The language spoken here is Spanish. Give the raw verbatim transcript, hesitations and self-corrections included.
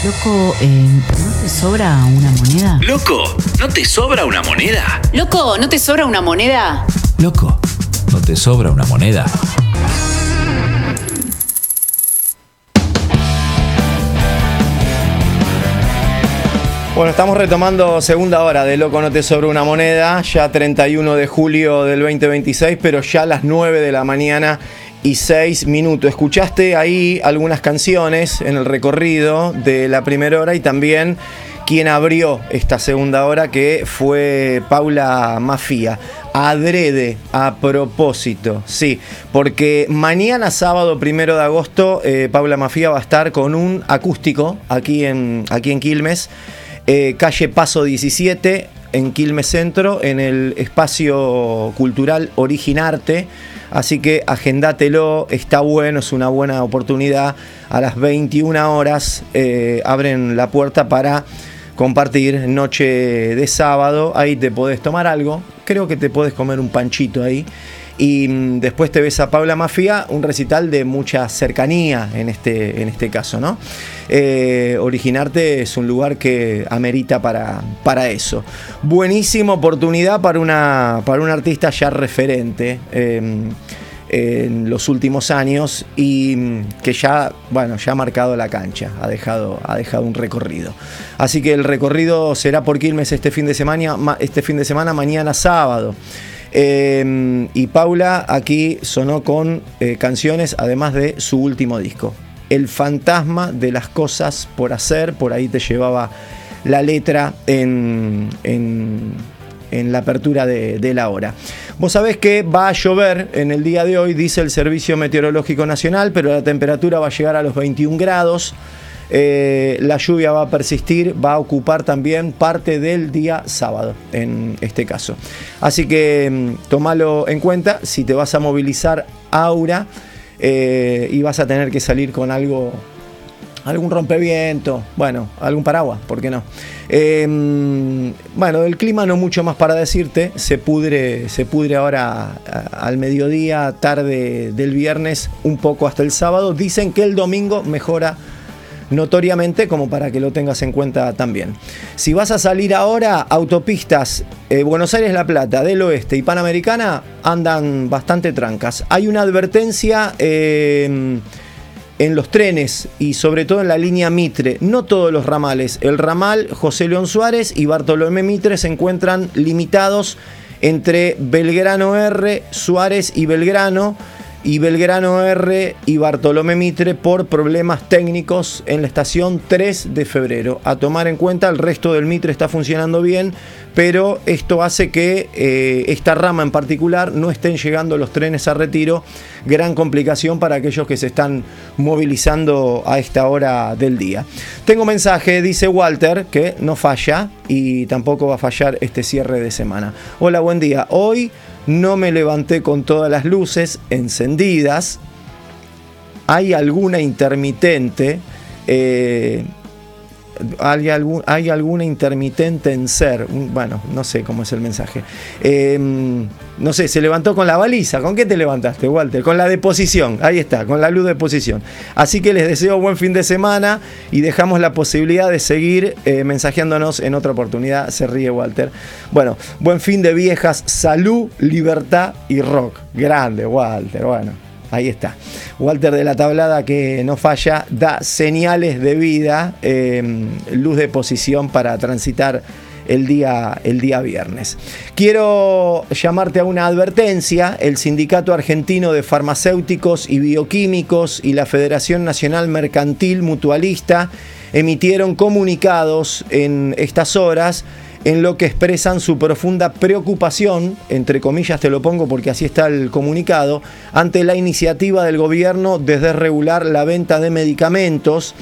Loco, eh, ¿no te sobra una moneda? Loco, ¿no te sobra una moneda? Loco, ¿no te sobra una moneda? Loco, ¿no te sobra una moneda? Bueno, estamos retomando segunda hora de Loco, no te sobra una moneda, ya treinta y uno de julio del veinte veintiséis, pero ya a las nueve de la mañana y seis minutos. Escuchaste ahí algunas canciones en el recorrido de la primera hora y también quien abrió esta segunda hora, que fue Paula Mafia. Adrede, a propósito, sí, porque mañana sábado primero de agosto eh, Paula Mafia va a estar con un acústico aquí en, aquí en Quilmes. Eh, calle Paso diecisiete, en Quilmes Centro, en el espacio cultural Originarte. Así que agendátelo, está bueno, es una buena oportunidad. A las veintiuna horas eh, abren la puerta para compartir noche de sábado. Ahí te podés tomar algo, creo que te podés comer un panchito ahí. Y mmm, después te ves a Paula Mafia, un recital de mucha cercanía en este, en este caso, ¿no? Eh, Originarte es un lugar que amerita para, para eso. Buenísima oportunidad para una, para un artista ya referente eh, en los últimos años y que ya, bueno, ya ha marcado la cancha, ha dejado, ha dejado un recorrido. Así que el recorrido será por Quilmes este fin de semana, este fin de semana mañana sábado. Eh, y Paula aquí sonó con eh, canciones además de su último disco, El fantasma de las cosas por hacer. Por ahí te llevaba la letra en, en, en la apertura de, de la hora. Vos sabés que va a llover en el día de hoy, dice el Servicio Meteorológico Nacional, pero la temperatura va a llegar a los veintiún grados. Eh, la lluvia va a persistir, va a ocupar también parte del día sábado en este caso. Así que mm, tomalo en cuenta si te vas a movilizar ahora eh, y vas a tener que salir con algo, algún rompeviento, bueno, algún paraguas, ¿por qué no? Eh, bueno, del clima no mucho más para decirte, se pudre, se pudre ahora a, al mediodía, tarde del viernes, un poco hasta el sábado. Dicen que el domingo mejora notoriamente, como para que lo tengas en cuenta también. Si vas a salir ahora, autopistas eh, Buenos Aires-La Plata, del Oeste y Panamericana andan bastante trancas. Hay una advertencia eh, en los trenes y sobre todo en la línea Mitre, no todos los ramales. El ramal José León Suárez y Bartolomé Mitre se encuentran limitados entre Belgrano R, Suárez y Belgrano, y Belgrano R y Bartolomé Mitre por problemas técnicos en la estación tres de febrero. A tomar en cuenta, el resto del Mitre está funcionando bien, pero esto hace que eh, esta rama en particular no estén llegando los trenes a Retiro. Gran complicación para aquellos que se están movilizando a esta hora del día. Tengo mensaje, dice Walter, que no falla y tampoco va a fallar este cierre de semana. Hola, buen día. Hoy no me levanté con todas las luces encendidas. Hay alguna intermitente. Eh, hay, algún, hay alguna intermitente en ser. Bueno, no sé cómo es el mensaje. Eh, no sé, se levantó con la baliza. ¿Con qué te levantaste, Walter? Con la de posición. Ahí está, con la luz de posición. Así que les deseo buen fin de semana y dejamos la posibilidad de seguir eh, mensajeándonos en otra oportunidad. Se ríe Walter. Bueno, buen fin de viejas, salud, libertad y rock. Grande, Walter. Bueno, ahí está. Walter de la Tablada, que no falla, da señales de vida, eh, luz de posición para transitar el día, el día viernes. Quiero llamarte a una advertencia. El Sindicato Argentino de Farmacéuticos y Bioquímicos y la Federación Nacional Mercantil Mutualista emitieron comunicados en estas horas en lo que expresan su profunda preocupación, entre comillas te lo pongo porque así está el comunicado, ante la iniciativa del gobierno de desregular la venta de medicamentos